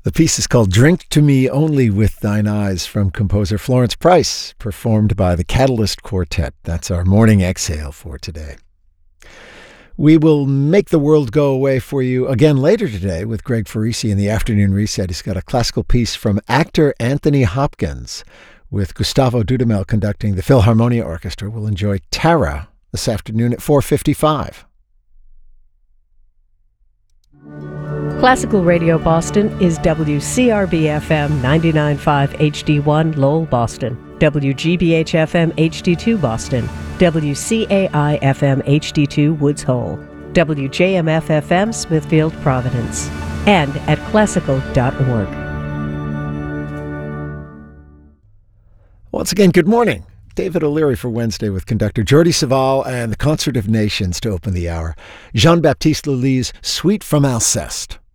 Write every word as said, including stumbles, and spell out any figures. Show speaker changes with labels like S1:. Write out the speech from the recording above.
S1: The piece is called Drink to Me Only with Thine Eyes from composer Florence Price, performed by the Catalyst Quartet. That's our morning exhale for today. We will make the world go away for you again later today with Greg Farisi in the afternoon reset. He's got a classical piece from actor Anthony Hopkins with Gustavo Dudamel conducting the Philharmonia Orchestra. We'll enjoy Tara this afternoon at four fifty-five.
S2: Classical Radio Boston is W C R B F M ninety-nine point five H D one Lowell, Boston, W G B H F M H D two Boston, W C A I F M H D two Woods Hole, W J M F F M Smithfield, Providence, and at classical dot org.
S1: Once again, good morning. David O'Leary for Wednesday with conductor Jordi Savall and the Concert of Nations to open the hour. Jean-Baptiste Lully's Suite from Alceste.